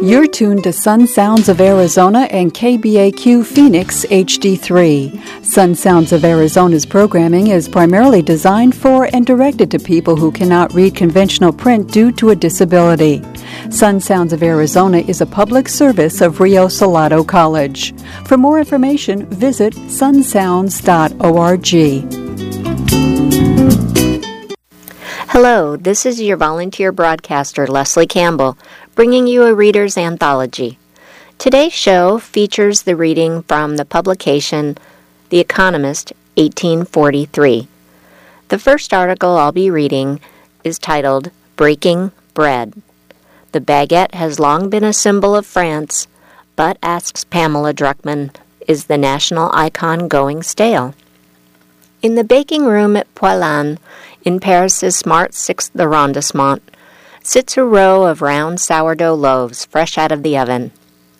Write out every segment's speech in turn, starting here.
You're tuned to Sun Sounds of Arizona and KBAQ Phoenix HD3. Sun Sounds of Arizona's programming is primarily designed for and directed to people who cannot read conventional print due to a disability. Sun Sounds of Arizona is a public service of Rio Salado College. For more information, visit sunsounds.org. Hello, this is your volunteer broadcaster, Leslie Campbell, bringing you a Reader's Anthology. Today's show features the reading from the publication The Economist, 1843. The first article I'll be reading is titled Breaking Bread. The baguette has long been a symbol of France, but, asks Pamela Druckman, is the national icon going stale? In the baking room at Poilâne, in Paris's smart 6th arrondissement, sits a row of round sourdough loaves fresh out of the oven.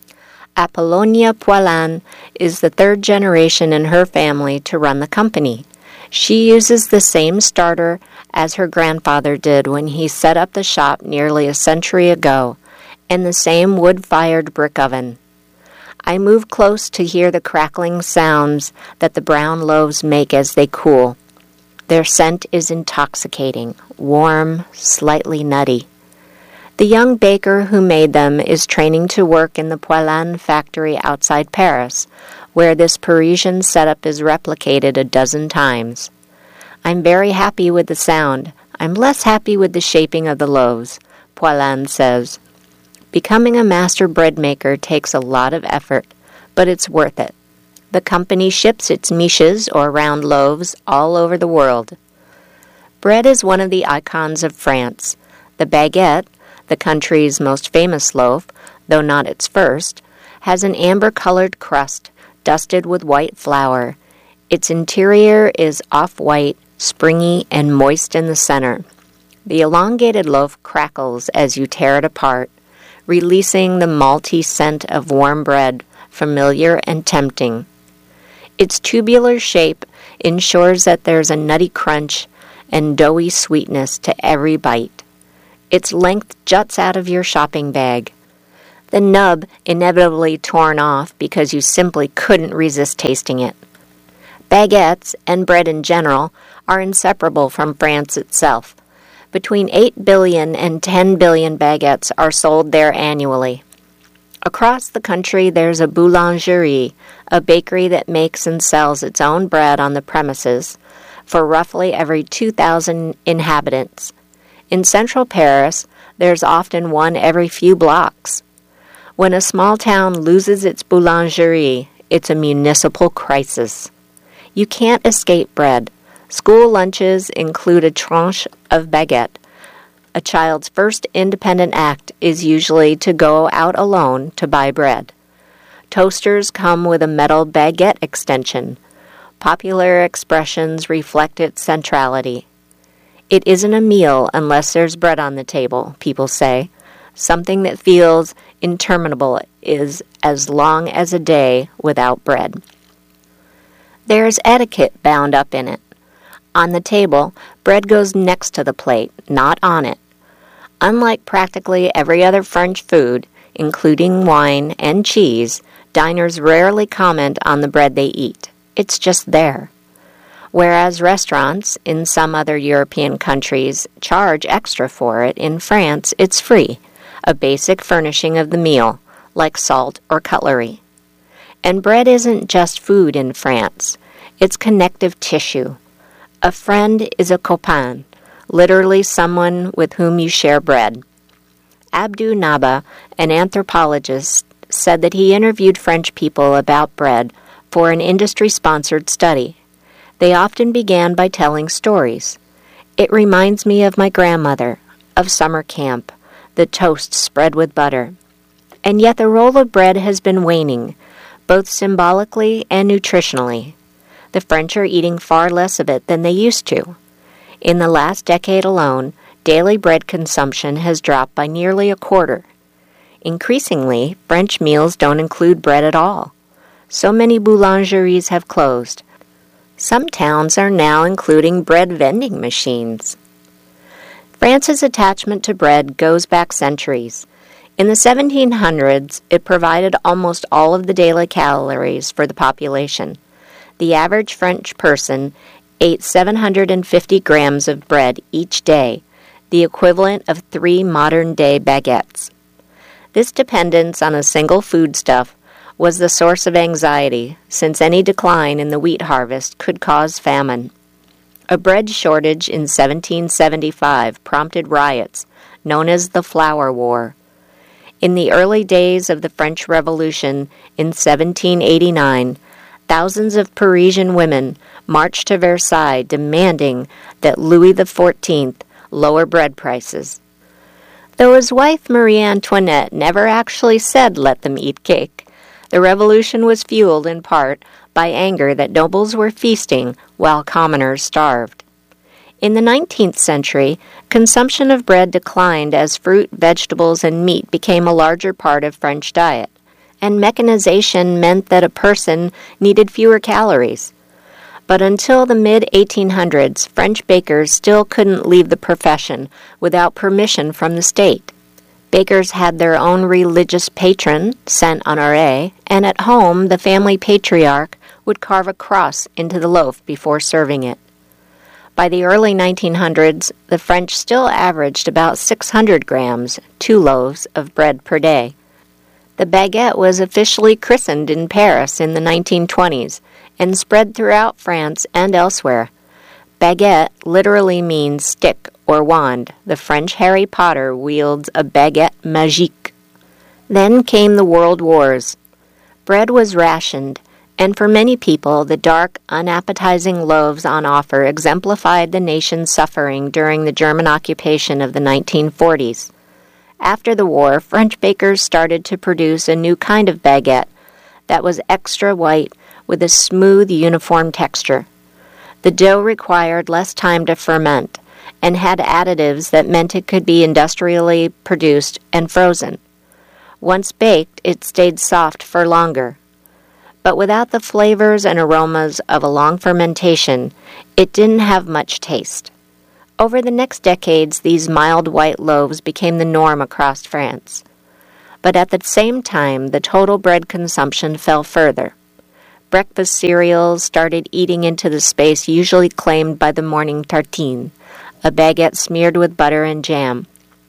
Apollonia Poilâne is the third generation in her family to run the company. She uses the same starter as her grandfather did when he set up the shop nearly a century ago, and the same wood-fired brick oven. I move close to hear the crackling sounds that the brown loaves make as they cool. Their scent is intoxicating, warm, slightly nutty. The young baker who made them is training to work in the Poilâne factory outside Paris, where this Parisian setup is replicated a dozen times. I'm very happy with the sound. I'm less happy with the shaping of the loaves, Poilâne says. Becoming a master bread maker takes a lot of effort, but it's worth it. The company ships its miches, or round loaves, all over the world. Bread is one of the icons of France. The baguette, the country's most famous loaf, though not its first, has an amber-colored crust dusted with white flour. Its interior is off-white, springy, and moist in the center. The elongated loaf crackles as you tear it apart, releasing the malty scent of warm bread, familiar and tempting. Its tubular shape ensures that there's a nutty crunch and doughy sweetness to every bite. Its length juts out of your shopping bag. The nub inevitably torn off because you simply couldn't resist tasting it. Baguettes, and bread in general, are inseparable from France itself. Between 8 billion and 10 billion baguettes are sold there annually. Across the country, there's a boulangerie, a bakery that makes and sells its own bread on the premises for roughly every 2,000 inhabitants. In central Paris, there's often one every few blocks. When a small town loses its boulangerie, it's a municipal crisis. You can't escape bread. School lunches include a tranche of baguette. A child's first independent act is usually to go out alone to buy bread. Toasters come with a metal baguette extension. Popular expressions reflect its centrality. It isn't a meal unless there's bread on the table, people say. Something that feels interminable is as long as a day without bread. There's etiquette bound up in it. On the table, bread goes next to the plate, not on it. Unlike practically every other French food, including wine and cheese, diners rarely comment on the bread they eat. It's just there. Whereas restaurants in some other European countries charge extra for it, in France it's free, a basic furnishing of the meal, like salt or cutlery. And bread isn't just food in France. It's connective tissue. A friend is a copain, literally someone with whom you share bread. Abdou Naba, an anthropologist, said that he interviewed French people about bread for an industry-sponsored study. They often began by telling stories. It reminds me of my grandmother, of summer camp, the toast spread with butter. And yet the role of bread has been waning, both symbolically and nutritionally. The French are eating far less of it than they used to. In the last decade alone, daily bread consumption has dropped by nearly a quarter. Increasingly, French meals don't include bread at all. So many boulangeries have closed. Some towns are now including bread vending machines. France's attachment to bread goes back centuries. In the 1700s, it provided almost all of the daily calories for the population. The average French person ate 750 grams of bread each day, the equivalent of 3 modern-day baguettes. This dependence on a single foodstuff was the source of anxiety, since any decline in the wheat harvest could cause famine. A bread shortage in 1775 prompted riots, known as the Flour War. In the early days of the French Revolution in 1789, thousands of Parisian women marched to Versailles demanding that Louis XIV lower bread prices. Though his wife Marie Antoinette never actually said let them eat cake, the revolution was fueled in part by anger that nobles were feasting while commoners starved. In the 19th century, consumption of bread declined as fruit, vegetables, and meat became a larger part of French diet, and mechanization meant that a person needed fewer calories. But until the mid-1800s, French bakers still couldn't leave the profession without permission from the state. Bakers had their own religious patron, Saint Honoré, and at home the family patriarch would carve a cross into the loaf before serving it. By the early 1900s, the French still averaged about 600 grams, 2 loaves, of bread per day. The baguette was officially christened in Paris in the 1920s and spread throughout France and elsewhere. Baguette literally means stick or wand. The French Harry Potter wields a baguette magique. Then came the World Wars. Bread was rationed, and for many people, the dark, unappetizing loaves on offer exemplified the nation's suffering during the German occupation of the 1940s. After the war, French bakers started to produce a new kind of baguette that was extra white with a smooth, uniform texture. The dough required less time to ferment and had additives that meant it could be industrially produced and frozen. Once baked, it stayed soft for longer. But without the flavors and aromas of a long fermentation, it didn't have much taste. Over the next decades, these mild white loaves became the norm across France. But at the same time, the total bread consumption fell further. Breakfast cereals started eating into the space usually claimed by the morning tartine, a baguette smeared with butter and jam.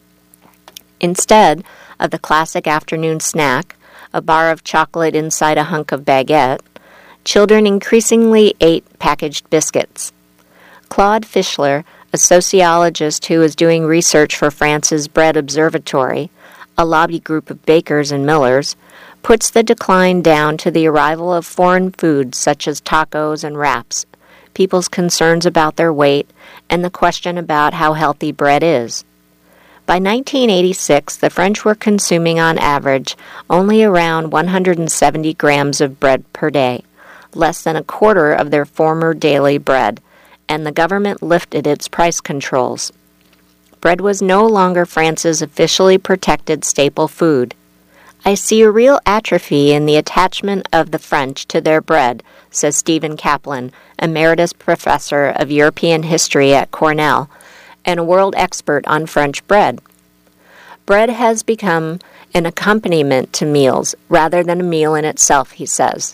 Instead of the classic afternoon snack, a bar of chocolate inside a hunk of baguette, children increasingly ate packaged biscuits. Claude Fischler, a sociologist who is doing research for France's Bread Observatory, a lobby group of bakers and millers, puts the decline down to the arrival of foreign foods such as tacos and wraps, people's concerns about their weight, and the question about how healthy bread is. By 1986, the French were consuming on average only around 170 grams of bread per day, less than a quarter of their former daily bread, and the government lifted its price controls. Bread was no longer France's officially protected staple food. I see a real atrophy in the attachment of the French to their bread, says Stephen Kaplan, emeritus professor of European history at Cornell, and a world expert on French bread. Bread has become an accompaniment to meals rather than a meal in itself, he says.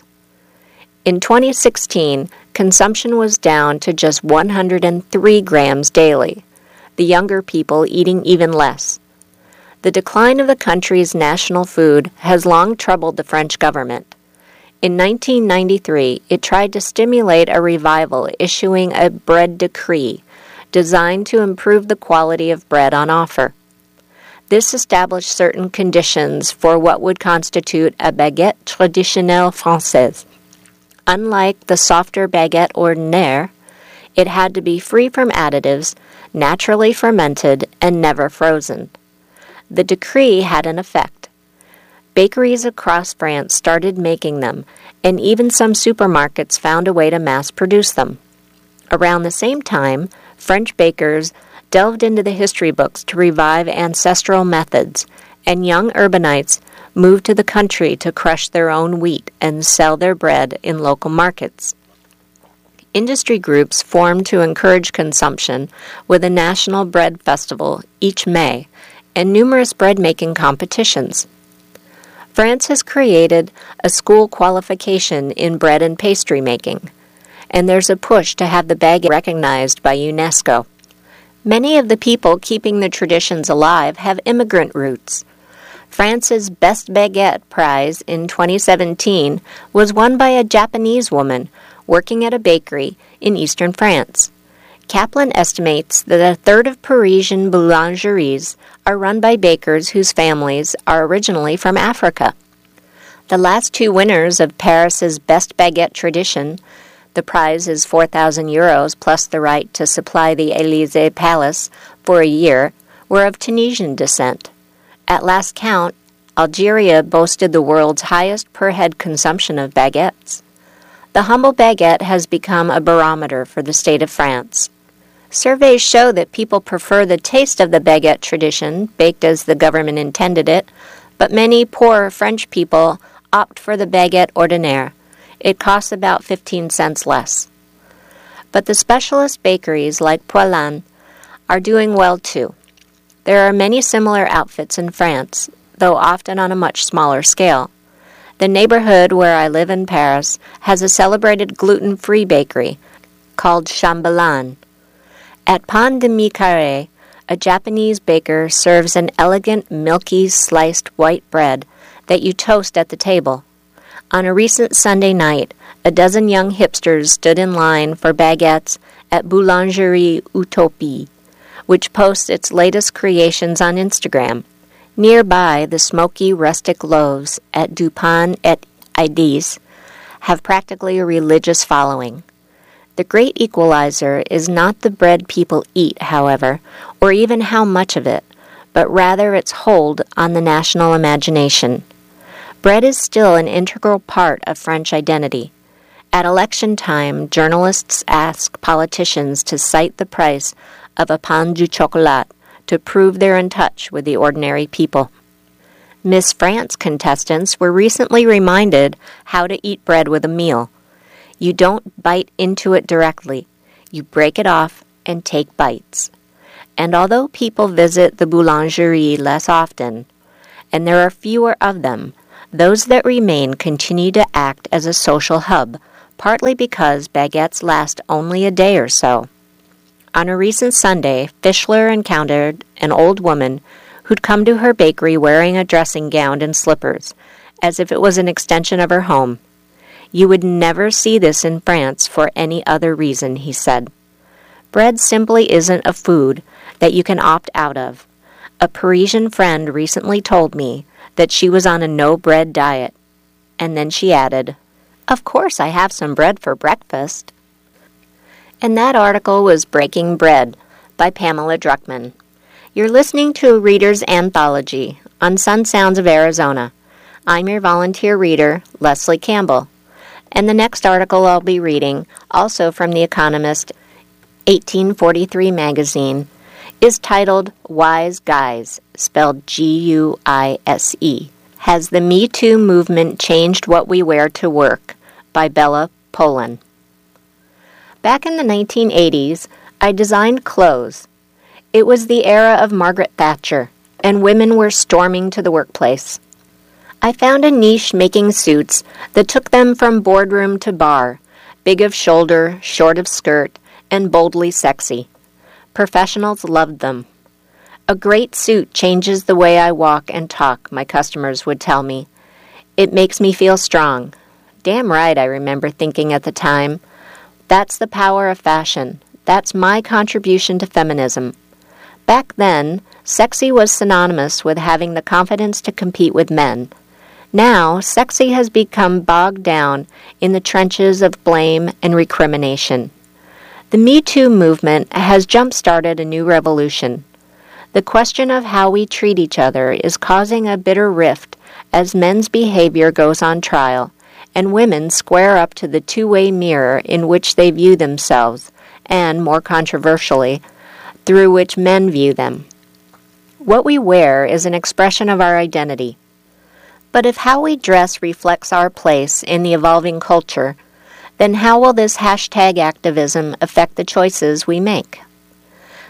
In 2016, consumption was down to just 103 grams daily, the younger people eating even less. The decline of the country's national food has long troubled the French government. In 1993, it tried to stimulate a revival, issuing a bread decree designed to improve the quality of bread on offer. This established certain conditions for what would constitute a baguette traditionnelle française. Unlike the softer baguette ordinaire, it had to be free from additives, naturally fermented, and never frozen. The decree had an effect. Bakeries across France started making them, and even some supermarkets found a way to mass-produce them. Around the same time, French bakers delved into the history books to revive ancestral methods, and young urbanites moved to the country to crush their own wheat and sell their bread in local markets. Industry groups formed to encourage consumption with a national bread festival each May, and numerous bread-making competitions. France has created a school qualification in bread and pastry making, and there's a push to have the baguette recognized by UNESCO. Many of the people keeping the traditions alive have immigrant roots. France's Best Baguette Prize in 2017 was won by a Japanese woman working at a bakery in eastern France. Kaplan estimates that a third of Parisian boulangeries are run by bakers whose families are originally from Africa. The last two winners of Paris's Best Baguette Tradition, the prize is €4,000 plus the right to supply the Élysée Palace for a year, were of Tunisian descent. At last count, Algeria boasted the world's highest per-head consumption of baguettes. The humble baguette has become a barometer for the state of France. Surveys show that people prefer the taste of the baguette tradition, baked as the government intended it, but many poor French people opt for the baguette ordinaire. It costs about 15 cents less. But the specialist bakeries like Poilâne are doing well too. There are many similar outfits in France, though often on a much smaller scale. The neighborhood where I live in Paris has a celebrated gluten-free bakery called Chambellan. At Pan de Mie Carré, a Japanese baker serves an elegant, milky, sliced white bread that you toast at the table. On a recent Sunday night, a dozen young hipsters stood in line for baguettes at Boulangerie Utopie, which posts its latest creations on Instagram. Nearby, the smoky, rustic loaves at Du Pain et Idées have practically a religious following. The great equalizer is not the bread people eat, however, or even how much of it, but rather its hold on the national imagination. Bread is still an integral part of French identity. At election time, journalists ask politicians to cite the price of a pain du chocolat to prove they're in touch with the ordinary people. Miss France contestants were recently reminded how to eat bread with a meal. You don't bite into it directly. You break it off and take bites. And although people visit the boulangerie less often, and there are fewer of them, those that remain continue to act as a social hub, partly because baguettes last only a day or so. On a recent Sunday, Fischler encountered an old woman who'd come to her bakery wearing a dressing gown and slippers, as if it was an extension of her home. You would never see this in France for any other reason, he said. Bread simply isn't a food that you can opt out of. A Parisian friend recently told me that she was on a no-bread diet, and then she added, "Of course I have some bread for breakfast." And that article was Breaking Bread by Pamela Druckman. You're listening to a Reader's Anthology on Sun Sounds of Arizona. I'm your volunteer reader, Leslie Campbell. And the next article I'll be reading, also from The Economist 1843 magazine, is titled Wise Guys, spelled G-U-I-S-E. Has the Me Too Movement Changed What We Wear to Work? By Bella Polan. Back in the 1980s, I designed clothes. It was the era of Margaret Thatcher, and women were storming to the workplace. I found a niche making suits that took them from boardroom to bar, big of shoulder, short of skirt, and boldly sexy. Professionals loved them. A great suit changes the way I walk and talk, my customers would tell me. It makes me feel strong. Damn right, I remember thinking at the time. That's the power of fashion. That's my contribution to feminism. Back then, sexy was synonymous with having the confidence to compete with men. Now, sexy has become bogged down in the trenches of blame and recrimination. The Me Too movement has jump-started a new revolution. The question of how we treat each other is causing a bitter rift as men's behavior goes on trial, and women square up to the two-way mirror in which they view themselves, and, more controversially, through which men view them. What we wear is an expression of our identity. But if how we dress reflects our place in the evolving culture, then how will this hashtag activism affect the choices we make?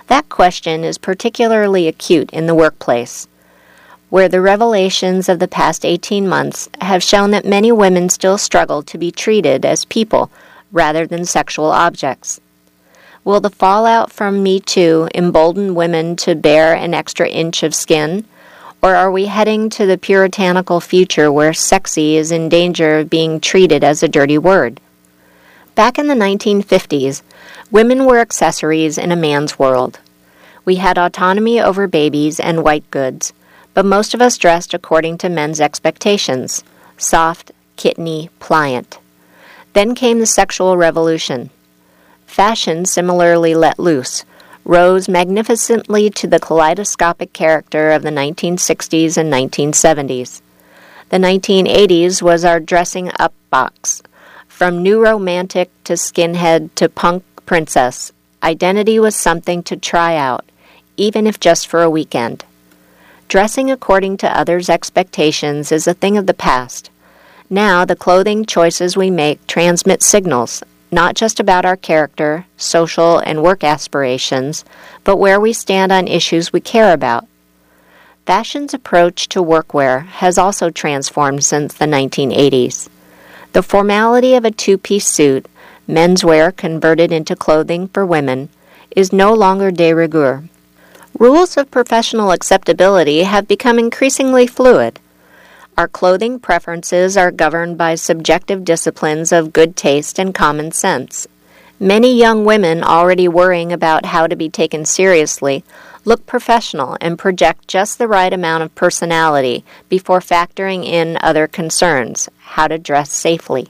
That question is particularly acute in the workplace, where the revelations of the past 18 months have shown that many women still struggle to be treated as people rather than sexual objects. Will the fallout from Me Too embolden women to bear an extra inch of skin? Or are we heading to the puritanical future where sexy is in danger of being treated as a dirty word? Back in the 1950s, women were accessories in a man's world. We had autonomy over babies and white goods, but most of us dressed according to men's expectations, soft, kitteny, pliant. Then came the sexual revolution. Fashion similarly let loose, rose magnificently to the kaleidoscopic character of the 1960s and 1970s. The 1980s was our dressing up box. From new romantic to skinhead to punk princess, identity was something to try out, even if just for a weekend. Dressing according to others' expectations is a thing of the past. Now, the clothing choices we make transmit signals, not just about our character, social, and work aspirations, but where we stand on issues we care about. Fashion's approach to workwear has also transformed since the 1980s. The formality of a two-piece suit, menswear converted into clothing for women, is no longer de rigueur. Rules of professional acceptability have become increasingly fluid. Our clothing preferences are governed by subjective disciplines of good taste and common sense. Many young women already worrying about how to be taken seriously look professional and project just the right amount of personality before factoring in other concerns, how to dress safely.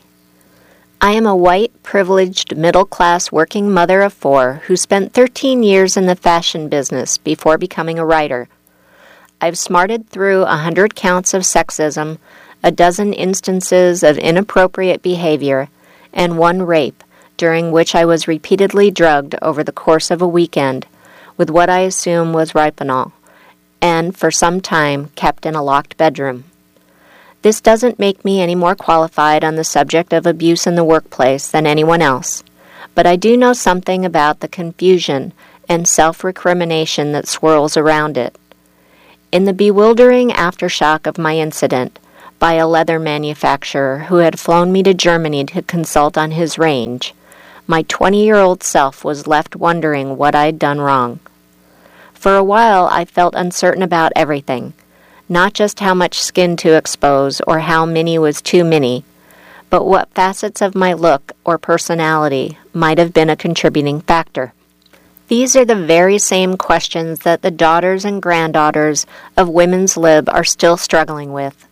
I am a white, privileged, middle-class working mother of 4 who spent 13 years in the fashion business before becoming a writer. I've smarted through 100 counts of sexism, a dozen instances of inappropriate behavior, and 1 rape, during which I was repeatedly drugged over the course of a weekend with what I assume was Rohypnol, and for some time kept in a locked bedroom. This doesn't make me any more qualified on the subject of abuse in the workplace than anyone else, but I do know something about the confusion and self-recrimination that swirls around it. In the bewildering aftershock of my incident, by a leather manufacturer who had flown me to Germany to consult on his range, my 20-year-old self was left wondering what I'd done wrong. For a while, I felt uncertain about everything, not just how much skin to expose or how mini was too mini, but what facets of my look or personality might have been a contributing factor. These are the very same questions that the daughters and granddaughters of women's lib are still struggling with.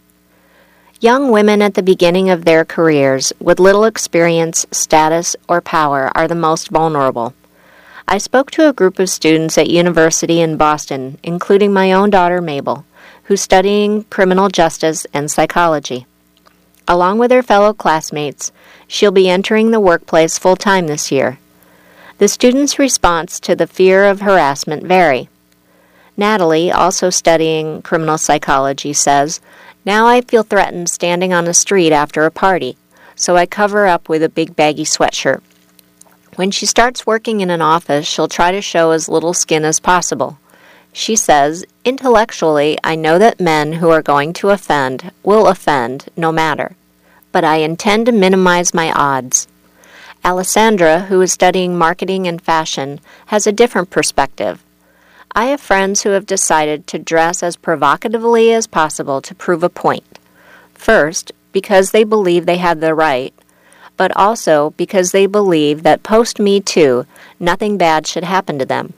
Young women at the beginning of their careers with little experience, status, or power are the most vulnerable. I spoke to a group of students at university in Boston, including my own daughter Mabel, who's studying criminal justice and psychology. Along with her fellow classmates, she'll be entering the workplace full-time this year. The students' response to the fear of harassment vary. Natalie, also studying criminal psychology, says, "Now I feel threatened standing on the street after a party, so I cover up with a big baggy sweatshirt. When she starts working in an office, she'll try to show as little skin as possible. She says, intellectually, I know that men who are going to offend will offend no matter, but I intend to minimize my odds." Alessandra, who is studying marketing and fashion, has a different perspective. "I have friends who have decided to dress as provocatively as possible to prove a point. First, because they believe they have the right, but also because they believe that post-Me Too, nothing bad should happen to them.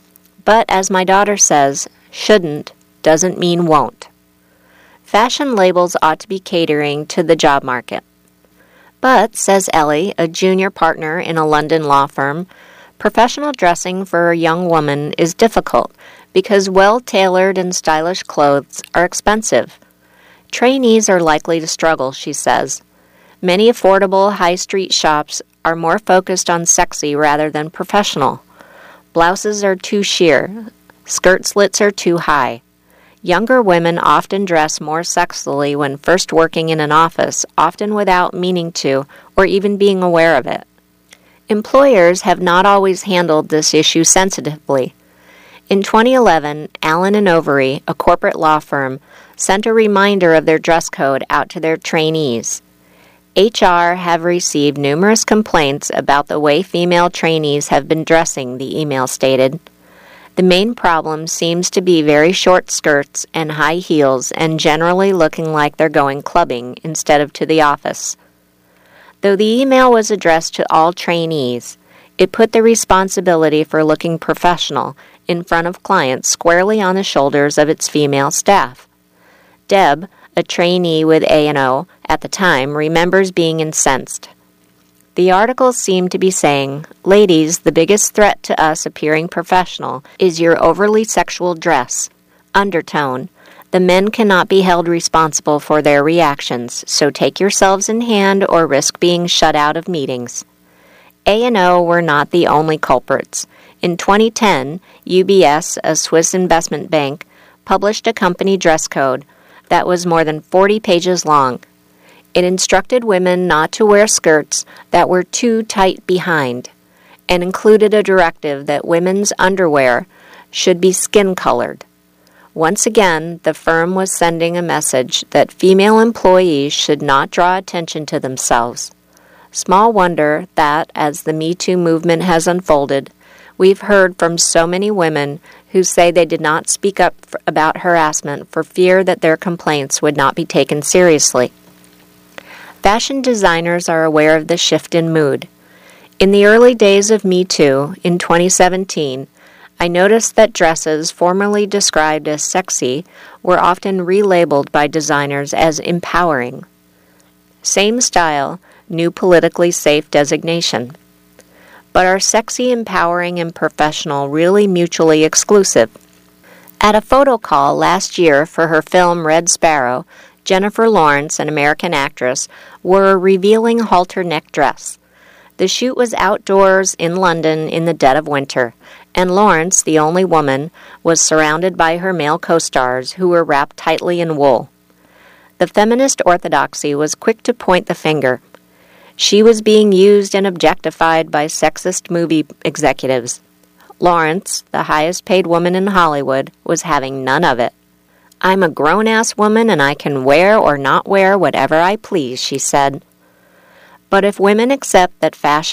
But as my daughter says, shouldn't doesn't mean won't. Fashion labels ought to be catering to the job market. But, says Ellie, a junior partner in a London law firm, professional dressing for a young woman is difficult because well-tailored and stylish clothes are expensive. Trainees are likely to struggle, she says. Many affordable high-street shops are more focused on sexy rather than professional. Blouses are too sheer. Skirt slits are too high. Younger women often dress more sexily when first working in an office, often without meaning to or even being aware of it. Employers have not always handled this issue sensitively. In 2011, Allen & Overy, a corporate law firm, sent a reminder of their dress code out to their trainees. HR have received numerous complaints about the way female trainees have been dressing, the email stated. The main problem seems to be very short skirts and high heels and generally looking like they're going clubbing instead of to the office. Though the email was addressed to all trainees, it put the responsibility for looking professional in front of clients squarely on the shoulders of its female staff. Deb, a trainee with A&O at the time, remembers being incensed. The articles seem to be saying, "Ladies, the biggest threat to us appearing professional is your overly sexual dress." Undertone, "The men cannot be held responsible for their reactions, so take yourselves in hand or risk being shut out of meetings." A&O were not the only culprits. In 2010, UBS, a Swiss investment bank, published a company dress code that was more than 40 pages long. It instructed women not to wear skirts that were too tight behind and included a directive that women's underwear should be skin-colored. Once again, the firm was sending a message that female employees should not draw attention to themselves. Small wonder that, as the Me Too movement has unfolded, we've heard from so many women who say they did not speak up about harassment for fear that their complaints would not be taken seriously. Fashion designers are aware of the shift in mood. In the early days of Me Too, in 2017, I noticed that dresses formerly described as sexy were often relabeled by designers as empowering. Same style, new politically safe designation. But are sexy, empowering, and professional really mutually exclusive? At a photo call last year for her film Red Sparrow, Jennifer Lawrence, an American actress, wore a revealing halter neck dress. The shoot was outdoors in London in the dead of winter, and Lawrence, the only woman, was surrounded by her male co-stars who were wrapped tightly in wool. The feminist orthodoxy was quick to point the finger. She was being used and objectified by sexist movie executives. Lawrence, the highest-paid woman in Hollywood, was having none of it. "I'm a grown-ass woman and I can wear or not wear whatever I please," she said. But if women accept that fashion